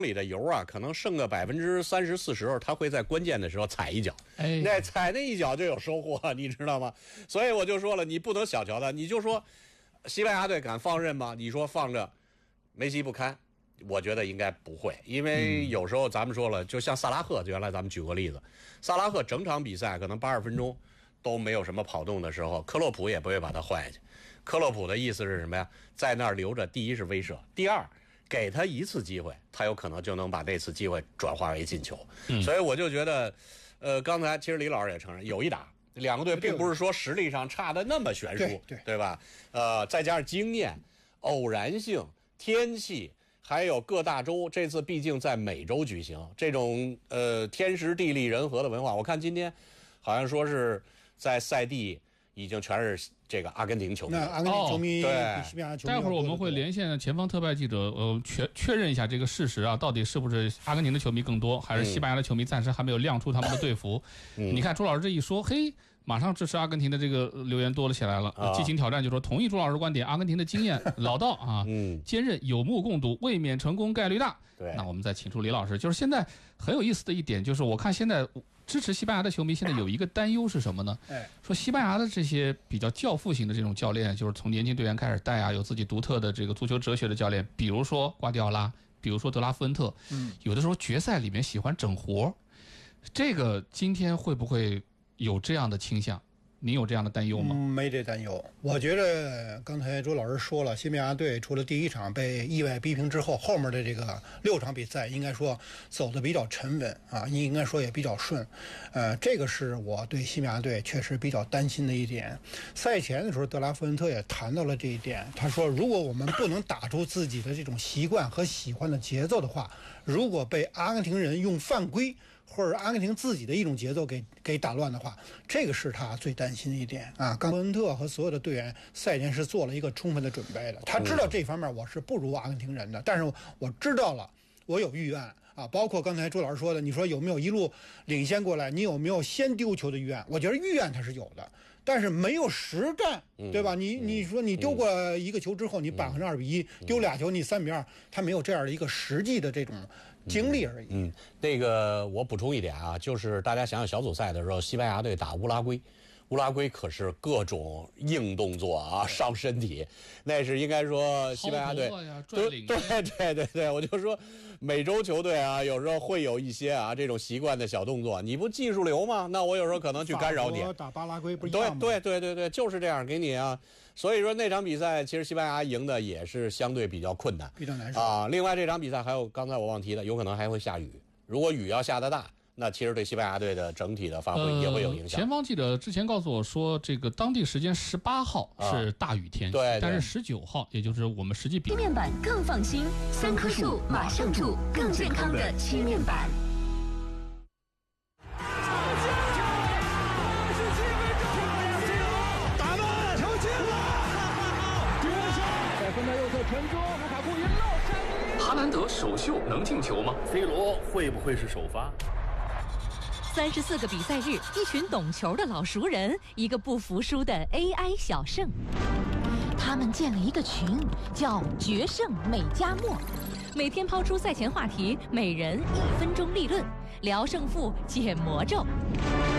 里的油啊，可能剩个30%-40%，它会在关键的时候踩一脚，那踩那一脚就有收获，你知道吗？所以我就说了，你不能小瞧它。你就说西班牙队敢放任吗？你说放着梅西不堪，我觉得应该不会，因为有时候咱们说了，就像萨拉赫，原来咱们举过例子，萨拉赫整场比赛可能80分钟都没有什么跑动的时候，克洛普也不会把他换下去。克洛普的意思是什么呀？在那儿留着，第一是威慑，第二给他一次机会，他有可能就能把这次机会转化为进球。所以我就觉得，刚才其实李老师也承认有一打，两个队并不是说实力上差的那么悬殊，对吧？再加上经验、偶然性、天气，还有各大洲，这次毕竟在美洲举行，这种天时地利人和的文化，我看今天好像说是在赛地已经全是这个阿根廷球迷， 那阿根廷球迷对西班牙球迷。 待会儿我们会连线前方特派记者，确认一下这个事实啊，到底是不是阿根廷的球迷更多，还是西班牙的球迷暂时还没有亮出他们的队服？你看朱老师这一说，嘿，马上支持阿根廷的这个留言多了起来了。激情挑战就说同意朱老师观点，阿根廷的经验老道啊，坚韧有目共睹，卫冕成功概率大。 对， 那我们再请出李老师，就是现在很有意思的一点，就是我看现在支持西班牙的球迷现在有一个担忧是什么呢？说西班牙的这些比较教父型的这种教练，就是从年轻队员开始带啊，有自己独特的这个足球哲学的教练，比如说瓜迪奥拉，比如说德拉夫恩特，有的时候决赛里面喜欢整活，这个今天会不会有这样的倾向？您有这样的担忧吗？ 没这担忧。我觉得刚才周老师说了，西班牙队除了第一场被意外逼平之后，后面的这个6场比赛应该说走得比较沉稳啊，应该说也比较顺。这个是我对西班牙队确实比较担心的一点。赛前的时候，德拉夫恩特也谈到了这一点，他说如果我们不能打出自己的这种习惯和喜欢的节奏的话，如果被阿根廷人用犯规或者阿根廷自己的一种节奏给打乱的话，这个是他最担心的一点啊。冈恩特和所有的队员赛前是做了一个充分的准备的，他知道这方面我是不如阿根廷人的，但是我知道了，我有预案啊。包括刚才周老师说的，你说有没有一路领先过来，你有没有先丢球的预案？我觉得预案他是有的，但是没有实战，对吧？你说你丢过一个球之后，你扳回2-1，丢俩球你3-2，他没有这样的一个实际的这种经历而已。 那个我补充一点啊，就是大家想想小组赛的时候，西班牙队打乌拉圭。乌拉圭可是各种硬动作啊，伤身体，那是应该说西班牙队，对，我就说美洲球队啊，有时候会有一些啊这种习惯的小动作，你不技术流吗？那我有时候可能去干扰你。 打巴拉圭不一样吗？ 对，就是这样给你啊。所以说那场比赛其实西班牙赢的也是相对比较困难， 比较难受啊。另外这场比赛还有刚才我忘提的，有可能还会下雨，如果雨要下得大，那其实对西班牙队的整体的发挥也会有影响。 前方记者之前告诉我说，这个当地时间18号是大雨天气，但是19号，也就是我们实际比面板更放心，3棵树马上住，更健康的漆面板。 打门，球进了！在分的右侧传中，卢卡库一漏。 哈兰德首秀能进球吗 ？C 罗会不会是首发 ？34个比赛日，一群懂球的老熟人，一个不服输的 AI 小胜。他们建了一个群，叫“决胜美加墨”，每天抛出赛前话题，每人1分钟立论，聊胜负，解魔咒。